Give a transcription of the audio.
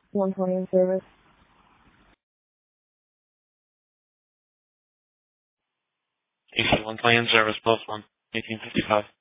120 in service. AC 120 in service, plus 1, 1855.